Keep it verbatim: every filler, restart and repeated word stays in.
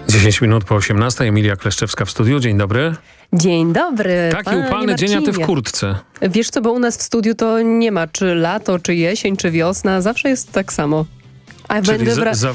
dziesięć minut po osiemnastej. Emilia Kleszczewska w studiu. Dzień dobry. Dzień dobry. Taki upalny dzień, a ty w kurtce. Wiesz co, bo u nas w studiu to nie ma czy lato, czy jesień, czy wiosna. Zawsze jest tak samo. A Czyli będę z, wra- za,